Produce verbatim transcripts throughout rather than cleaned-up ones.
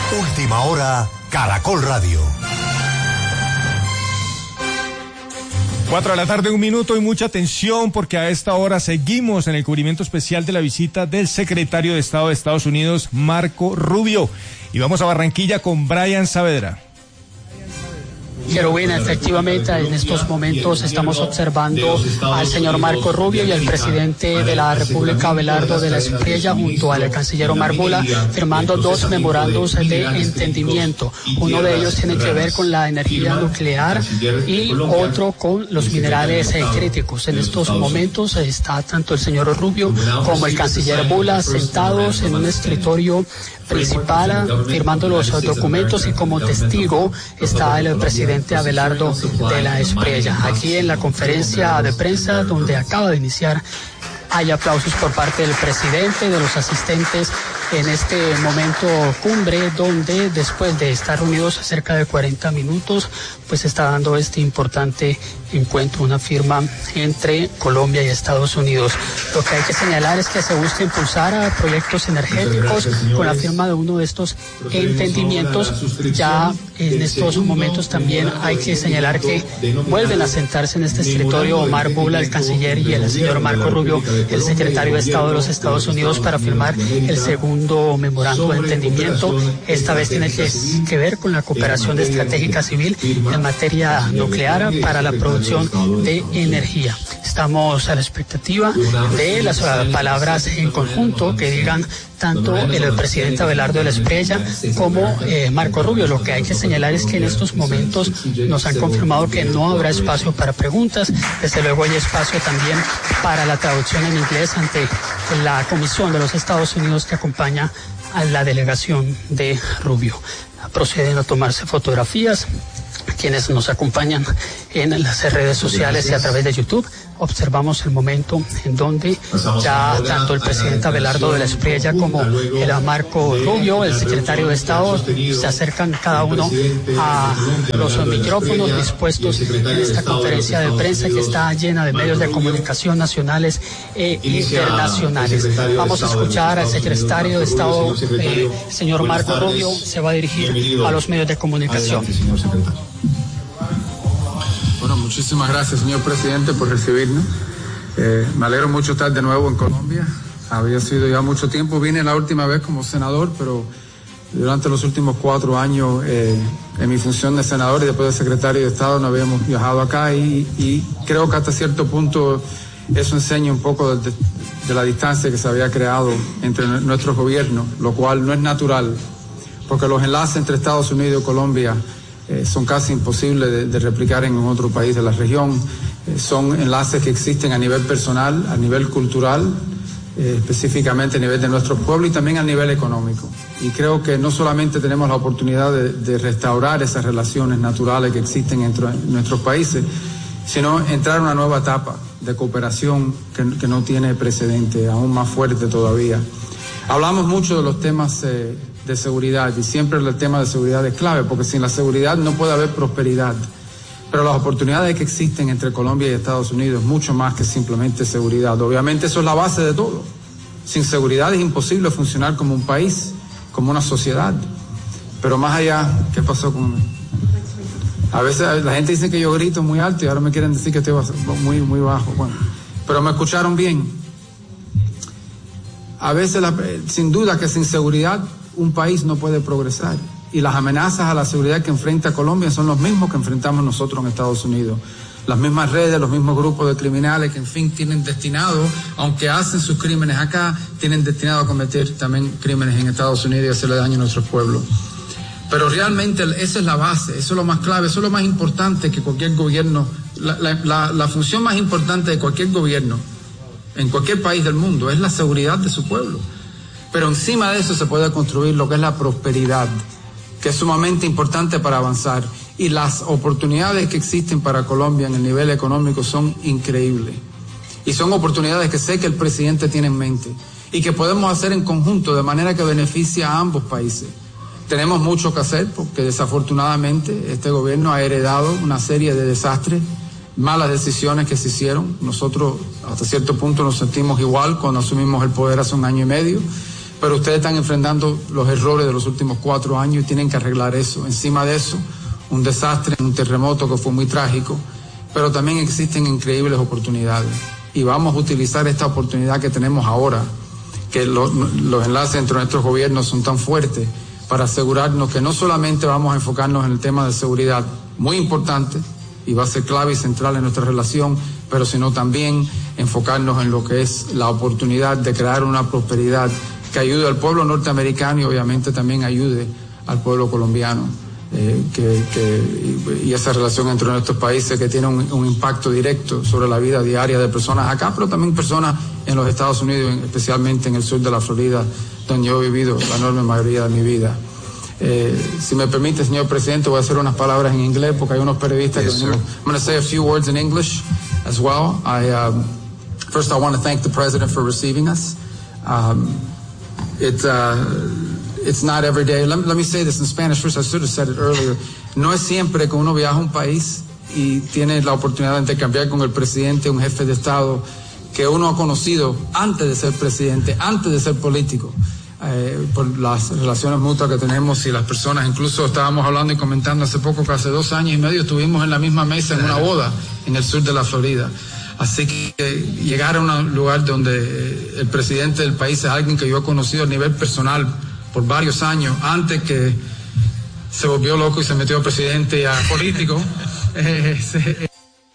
Última hora, Caracol Radio. Cuatro de la tarde, un minuto y mucha atención porque a esta hora seguimos en el cubrimiento especial de la visita del secretario de Estado de Estados Unidos, Marco Rubio. Y vamos a Barranquilla con Brian Saavedra. Querubín, efectivamente en estos momentos estamos observando al señor Marco Rubio y al presidente de la República, Abelardo de la Espriella, junto al canciller Omar Bula, firmando dos memorandos de entendimiento. Uno de ellos tiene que ver con la energía nuclear y otro con los minerales críticos. En estos momentos está tanto el señor Rubio como el canciller Bula sentados en un escritorio principal firmando los documentos, y como testigo está el presidente Abelardo de la Espriella. Aquí en la conferencia de prensa donde acaba de iniciar hay aplausos por parte del presidente, de los asistentes en este momento cumbre, donde después de estar reunidos cerca de cuarenta minutos, pues se está dando este importante encuentro, una firma entre Colombia y Estados Unidos. Lo que hay que señalar es que se busca impulsar a proyectos energéticos con la firma de uno de estos entendimientos. Ya en estos momentos también hay que señalar que vuelven a sentarse en este escritorio Omar Bula, el canciller, y el señor Marco Rubio, el secretario de Estado de los Estados Unidos, para firmar el segundo memorando de entendimiento. Esta vez tiene que, que ver con la cooperación estratégica civil en materia nuclear para la producción de energía. Estamos a la expectativa de las palabras en conjunto que digan tanto el presidente Abelardo de la Espriella como eh, Marco Rubio. Lo que hay que señalar es que en estos momentos nos han confirmado que no habrá espacio para preguntas. Desde luego hay espacio también para la traducción en inglés ante la Comisión de los Estados Unidos que acompaña a la delegación de Rubio. Proceden a tomarse fotografías. Quienes nos acompañan en las redes sociales y a través de YouTube, observamos el momento en donde ya tanto el presidente Abelardo de la Espriella como el Marco Rubio, el secretario de Estado, se acercan cada uno a los micrófonos dispuestos en esta conferencia de prensa que está llena de medios de comunicación nacionales e internacionales. Vamos a escuchar al secretario de Estado, eh, señor Marco Rubio, se va a dirigir a los medios de comunicación. Bueno, muchísimas gracias, señor presidente, por recibirnos. Eh, me alegro mucho estar de nuevo en Colombia. Había sido ya mucho tiempo. Vine la última vez como senador, pero durante los últimos cuatro años, eh, en mi función de senador y después de secretario de Estado, no habíamos viajado acá y, y creo que hasta cierto punto eso enseña un poco de, de la distancia que se había creado entre nuestros gobiernos, lo cual no es natural, porque los enlaces entre Estados Unidos y Colombia Eh, son casi imposibles de, de replicar en otro país de la región. Eh, son enlaces que existen a nivel personal, a nivel cultural, eh, específicamente a nivel de nuestro pueblo y también a nivel económico. Y creo que no solamente tenemos la oportunidad de, de restaurar esas relaciones naturales que existen entre nuestros países, sino entrar a una nueva etapa de cooperación que, que no tiene precedente, aún más fuerte todavía. Hablamos mucho de los temas eh, de seguridad, y siempre el tema de seguridad es clave, porque sin la seguridad no puede haber prosperidad. Pero las oportunidades que existen entre Colombia y Estados Unidos es mucho más que simplemente seguridad. Obviamente eso es la base de todo. Sin seguridad es imposible funcionar como un país, como una sociedad. Pero más allá, ¿qué pasó con...? A veces la gente dice que yo grito muy alto y ahora me quieren decir que estoy muy, muy bajo. Bueno, pero me escucharon bien. A veces, la, sin duda que sin seguridad un país no puede progresar, y las amenazas a la seguridad que enfrenta Colombia son los mismos que enfrentamos nosotros en Estados Unidos. Las mismas redes, los mismos grupos de criminales que en fin tienen destinado, aunque hacen sus crímenes acá, tienen destinado a cometer también crímenes en Estados Unidos y hacerle daño a nuestros pueblos. Pero realmente esa es la base, eso es lo más clave, eso es lo más importante que cualquier gobierno, la, la, la, la función más importante de cualquier gobierno en cualquier país del mundo es la seguridad de su pueblo. Pero encima de eso se puede construir lo que es la prosperidad, que es sumamente importante para avanzar. Y las oportunidades que existen para Colombia en el nivel económico son increíbles. Y son oportunidades que sé que el presidente tiene en mente y que podemos hacer en conjunto de manera que beneficie a ambos países. Tenemos mucho que hacer porque desafortunadamente este gobierno ha heredado una serie de desastres, malas decisiones que se hicieron. Nosotros hasta cierto punto nos sentimos igual cuando asumimos el poder hace un año y medio. pero ustedes están enfrentando los errores de los últimos cuatro años y tienen que arreglar eso. Encima de eso, un desastre, un terremoto que fue muy trágico, pero también existen increíbles oportunidades y vamos a utilizar esta oportunidad que tenemos ahora, que lo, los enlaces entre nuestros gobiernos son tan fuertes, para asegurarnos que no solamente vamos a enfocarnos en el tema de seguridad, muy importante, y va a ser clave y central en nuestra relación, pero sino también enfocarnos en lo que es la oportunidad de crear una prosperidad que ayude al pueblo norteamericano y obviamente también ayude al pueblo colombiano, eh, que, que, y esa relación entre nuestros países que tiene un, un impacto directo sobre la vida diaria de personas acá, pero también personas en los Estados Unidos, especialmente en el sur de la Florida, donde yo he vivido la enorme mayoría de mi vida. Eh, si me permite, señor presidente, voy a hacer unas palabras en inglés porque hay unos periodistas yes, que venimos. I'm going to say a few words in English as well. I, um, first, I want to thank the president for receiving us. Um, it, uh, it's not every day. Let, let me say this in Spanish first. I should have said it earlier. No es siempre que uno viaja a un país y tiene la oportunidad de intercambiar con el presidente, un jefe de Estado que uno ha conocido antes de ser presidente, antes de ser político. Eh, por las relaciones mutuas que tenemos y las personas, incluso estábamos hablando y comentando hace poco que hace dos años y medio estuvimos en la misma mesa en una boda en el sur de la Florida. Así que llegar a un lugar donde el presidente del país es alguien que yo he conocido a nivel personal por varios años, antes que se volvió loco y se metió a presidente y a político. eh, se,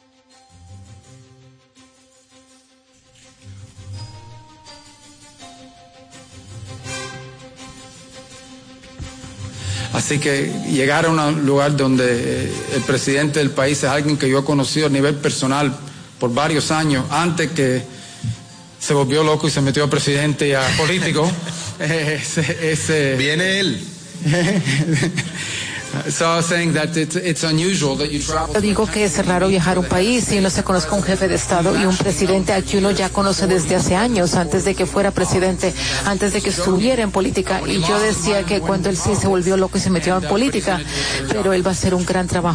Así que llegar a un lugar donde el presidente del país es alguien que yo he conocido a nivel personal por varios años, antes que se volvió loco y se metió a presidente y a político. ese, ese... Viene él. So I was saying that it's, it's unusual that you travel. Yo digo que es raro viajar a un país y uno se conozca un jefe de Estado y un presidente al que uno ya conoce desde hace años, antes de que fuera presidente, antes de que estuviera en política. Y yo decía que cuando él sí se volvió loco y se metió en política, pero él va a hacer un gran trabajo.